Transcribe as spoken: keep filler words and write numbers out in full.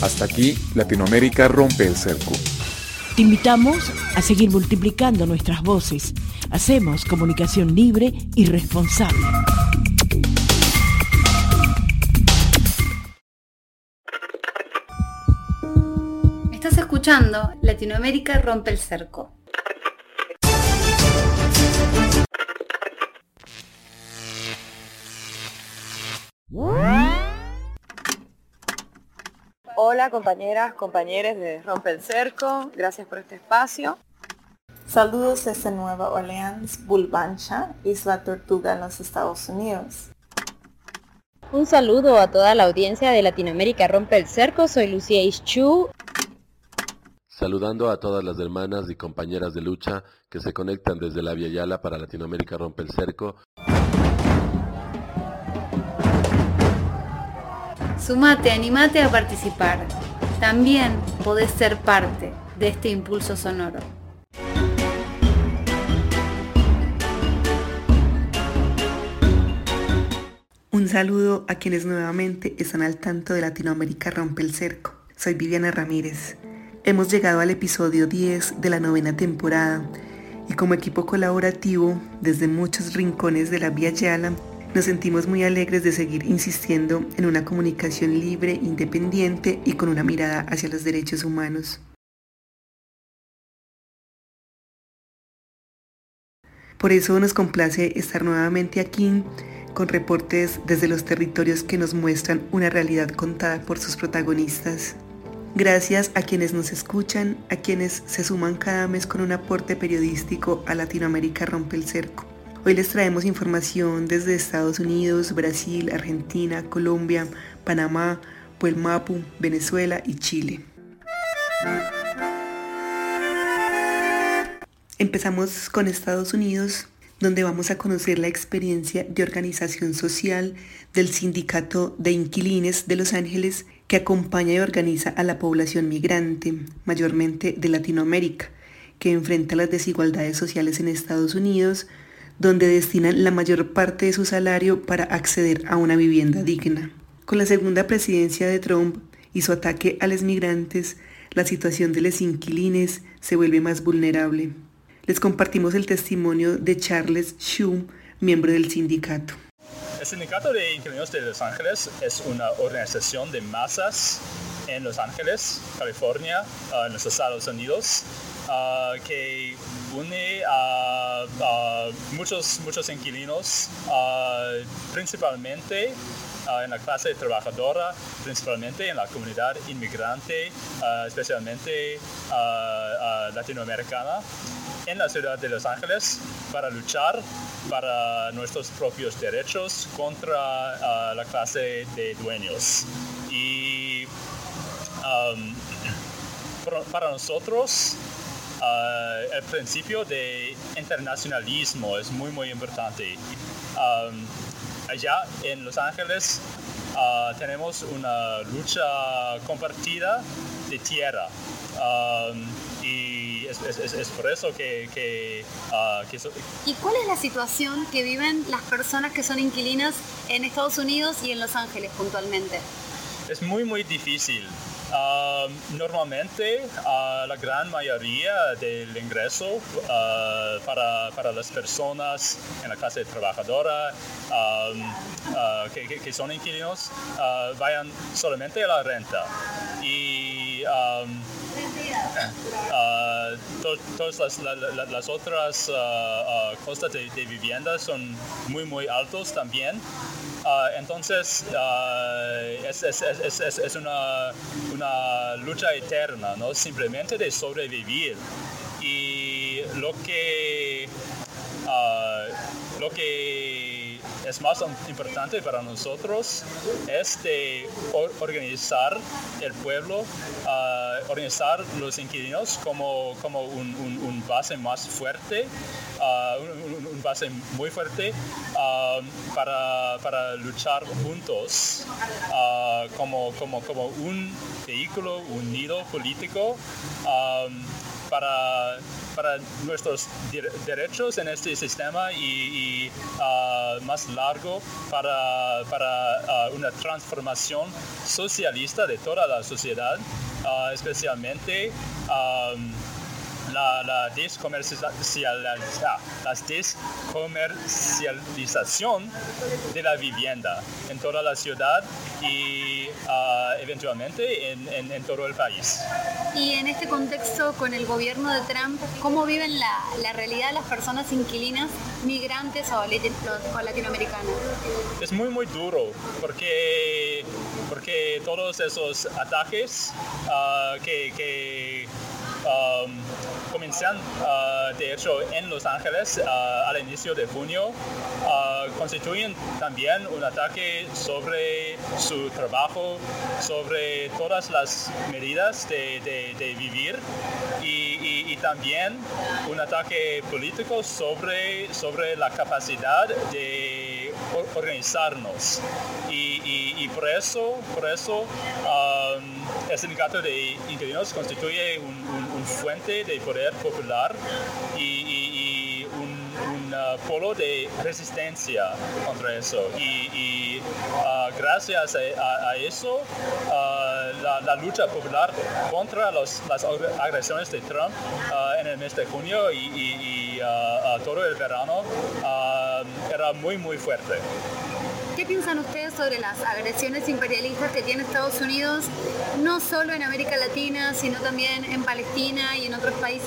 Hasta aquí, Latinoamérica rompe el cerco. Te invitamos a seguir multiplicando nuestras voces. Hacemos comunicación libre y responsable. Estás escuchando Latinoamérica rompe el cerco. Hola compañeras, compañeros de Rompe el Cerco, gracias por este espacio. Saludos desde Nueva Orleans, Bulbancha, Isla Tortuga en los Estados Unidos. Un saludo a toda la audiencia de Latinoamérica Rompe el Cerco, soy Lucía Ischu. Saludando a todas las hermanas y compañeras de lucha que se conectan desde la Via Yala para Latinoamérica Rompe el Cerco. Sumate, animate a participar. También podés ser parte de este impulso sonoro. Un saludo a quienes nuevamente están al tanto de Latinoamérica Rompe el Cerco. Soy Viviana Ramírez. Hemos llegado al episodio diez de la novena temporada y como equipo colaborativo desde muchos rincones de la Via Yala nos sentimos muy alegres de seguir insistiendo en una comunicación libre, independiente y con una mirada hacia los derechos humanos. Por eso nos complace estar nuevamente aquí con reportes desde los territorios que nos muestran una realidad contada por sus protagonistas. Gracias a quienes nos escuchan, a quienes se suman cada mes con un aporte periodístico a Latinoamérica Rompe el Cerco. Hoy les traemos información desde Estados Unidos, Brasil, Argentina, Colombia, Panamá, Puelmapu, Venezuela y Chile. Empezamos con Estados Unidos, donde vamos a conocer la experiencia de organización social del Sindicato de Inquilines de Los Ángeles, que acompaña y organiza a la población migrante, mayormente de Latinoamérica, que enfrenta las desigualdades sociales en Estados Unidos, donde destinan la mayor parte de su salario para acceder a una vivienda digna. Con la segunda presidencia de Trump y su ataque a los migrantes, la situación de los inquilines se vuelve más vulnerable. Les compartimos el testimonio de Charles Shum, miembro del sindicato. El Sindicato de Inquilinos de Los Ángeles es una organización de masas en Los Ángeles, California, uh, en los Estados Unidos, uh, que une a uh, uh, muchos, muchos inquilinos, uh, principalmente uh, en la clase trabajadora, principalmente en la comunidad inmigrante, uh, especialmente uh, uh, latinoamericana, en la ciudad de Los Ángeles, para luchar para nuestros propios derechos contra uh, la clase de dueños. Y um, para nosotros, uh, el principio de internacionalismo es muy, muy importante. Um, allá en Los Ángeles uh, tenemos una lucha compartida de tierra. Um, y es, es, es por eso que... que, uh, que so- ¿Y cuál es la situación que viven las personas que son inquilinas en Estados Unidos y en Los Ángeles puntualmente? Es muy, muy difícil. Uh, normalmente, uh, la gran mayoría del ingreso uh, para, para las personas en la clase trabajadora um, uh, que, que, que son inquilinos uh, vayan solamente a la renta. Y um, Uh, to, todas las, la, la, las otras uh, uh, costas de, de vivienda son muy muy altos también. Uh, entonces uh, es, es, es, es, es una, una lucha eterna, ¿no? Simplemente de sobrevivir. Y lo que, uh, lo que es más importante para nosotros es de organizar el pueblo, uh, organizar los inquilinos como, como un, un, un base más fuerte, uh, un, un base muy fuerte uh, para, para luchar juntos uh, como, como, como un vehículo unido político um, para para nuestros de- derechos en este sistema y, y uh, más largo para, para uh, una transformación socialista de toda la sociedad, uh, especialmente um, La, la, descomercializa, la descomercialización de la vivienda en toda la ciudad y uh, eventualmente en, en, en todo el país. Y en este contexto, con el gobierno de Trump, ¿cómo viven la, la realidad de las personas inquilinas, migrantes o, o latinoamericanas? Es muy muy duro porque, porque todos esos ataques uh, que, que Um, comienzan uh, de hecho en Los Ángeles uh, al inicio de junio, uh, constituyen también un ataque sobre su trabajo, sobre todas las medidas de, de, de vivir y, y, y también un ataque político sobre, sobre la capacidad de organizarnos y, y, y por eso, por eso um, el sindicato de inquilinos constituye un, un, un fuente de poder popular y, y, y un, un uh, polo de resistencia contra eso. Y, y uh, gracias a, a, a eso, uh, la, la lucha popular contra los, las agresiones de Trump uh, en el mes de junio y, y, y uh, uh, todo el verano uh, era muy, muy fuerte. ¿Qué piensan ustedes sobre las agresiones imperialistas que tiene Estados Unidos, no solo en América Latina, sino también en Palestina y en otros países